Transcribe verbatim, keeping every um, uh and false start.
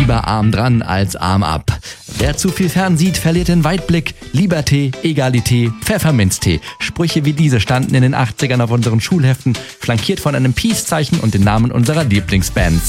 Lieber arm dran als arm ab. Wer zu viel fern sieht, verliert den Weitblick. Liberté, Egalité, Pfefferminztee. Sprüche wie diese standen in den achtzigern auf unseren Schulheften, flankiert von einem Peace-Zeichen und den Namen unserer Lieblingsbands.